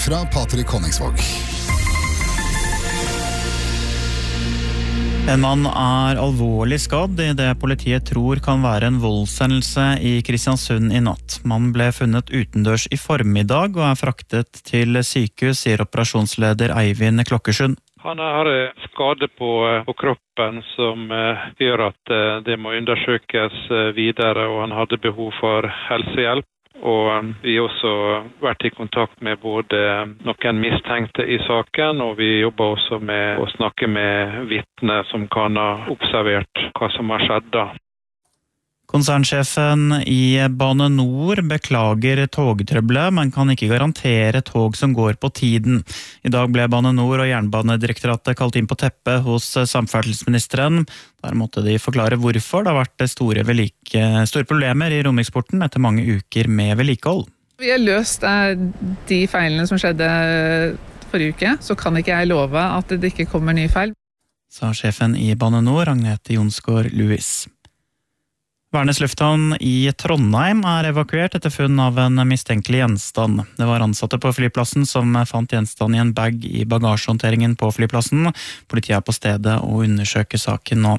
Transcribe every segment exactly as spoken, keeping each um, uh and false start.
fra Patrick Honningsvåg. En mann er alvorlig skadd i det politiet tror kan være en voldshendelse i Kristiansund i natt. Mannen ble funnet utendørs i formiddag og er fraktet til sykehus, sier operasjonsleder Eivind Klokkesund. Han har skade på, på kroppen som uh, gjør at uh, det må undersøkes uh, videre, og han hadde behov for helsehjelp. Og um, vi har også vært i kontakt med både noen mistenkte i saken, og vi jobber også med å snakke med vitner som kan ha observert hva som har skjedd da. Konsernsjefen i Bane Nor beklager togtrøbbelet, men kan ikke garantere tog som går på tiden. I dag ble Bane Nor og Jernbanedirektoratet kalt inn på teppet hos samferdselsministeren. Der måtte de forklare hvorfor det har vært store, vedlike, store problemer i Romviksporten etter mange uker med vedlikehold. Vi har løst de feilene som skjedde forrige uke, så kan ikke jeg love at det ikke kommer nye feil. Sa sjefen i Bane Nor, Agnete Jonsgaard Lewis. Værnes lufthavn i Trondheim er evakuert etter funn av en mistenkelig gjenstand. Det var ansatte på flyplassen som fant gjenstand i en bag i bagasjehåndteringen på flyplassen. Politiet er på stedet og undersøker saken nå.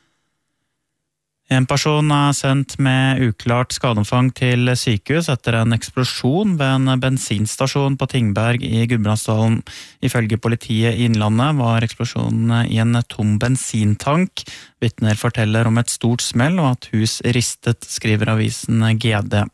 En person er sendt med uklart skadeomfang til sykehus etter en eksplosjon ved en bensinstasjon på Tingberg i Gudbrandsdalen. Ifølge politiet i Innlandet var eksplosjonen i en tom bensintank. Vitner forteller om et stort smell og at hus ristet, skriver avisen G D.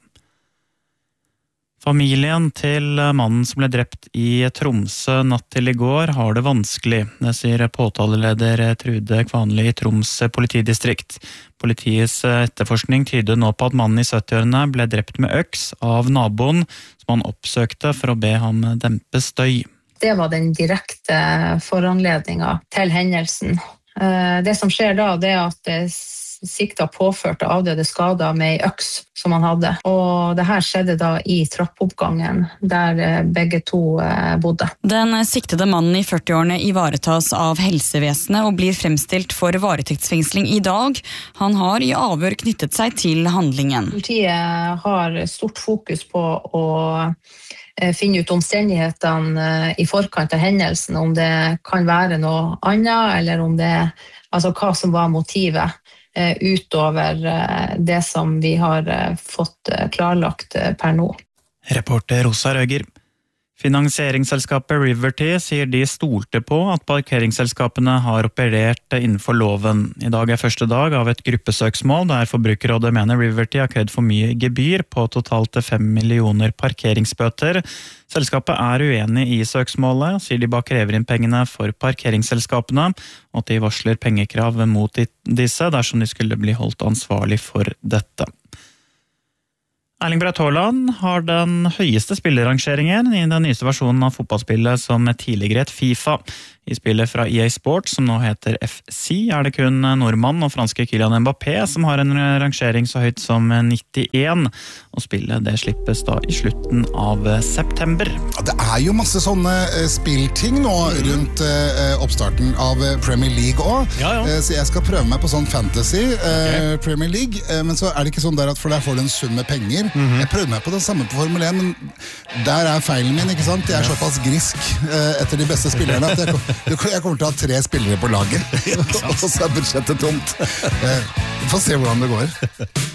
Familien til mannen som ble drept i Tromsø natt til i går har det vanskelig, det sier påtaleleder Trude Kvanli i Troms politidistrikt. Politiets etterforskning tyder nå på at mannen i syttiårene ble drept med øks av naboen som han oppsøkte for å be ham dempe støy. Det var den direkte foranledningen til hendelsen. Det som skjer da, det er at det sikta påførte avdøde skader med en øks som han hadde. Og det her skjedde da i trappoppgangen der begge to bodde. Den siktede mannen i førtiårene ivaretas av helsevesenet og blir fremstilt for varetektsfengsling i dag. Han har i avhør knyttet seg til handlingen. Politiet har stort fokus på å finne ut omstendighetene i forkant av hendelsen, om det kan være noe annet, eller om det, altså hva som var motivet utover det som vi har fått klarlagt per nå. Reporter Rosa Røger. Finansieringsselskapet Riverty sier de stolte på at parkeringsselskapene har operert innenfor loven. I dag er første dag av et gruppesøksmål der Forbrukerrådet mener Riverty har krevd for mye gebyr på totalt fem millioner parkeringsbøter. Selskapet er uenig i søksmålet, sier de bak krever inn pengene for parkeringsselskapene, og at de varsler pengekrav mot disse dersom de skulle bli holdt ansvarlig for dette. Erling Braut Haaland har den høyeste spillerrangeringen i den nyeste versjonen av fotballspillet som tidligere het FIFA. I spillet fra E A Sports, som nå heter F C, er det kun nordmann og franske Kylian Mbappé som har en rangering så høyt som nittien, og spillet det slippes da i slutten av september. Ja, det er jo masse sånne uh, spillting nå rundt uh, oppstarten av Premier League også, ja, ja. Uh, så jeg skal prøve meg på sånn fantasy uh, okay. Premier League, uh, men så er det ikke sånn der at for der får du en sum med penger. Mm-hmm. Jeg prøvde meg på det samme på Formel én, men der er feilen min, ikke sant? Jeg er såpass grisk uh, etter de beste spillerne at jeg Jeg kommer til å ha tre spillere på laget, og så er budsjettet tomt. Vi får se hvordan det går.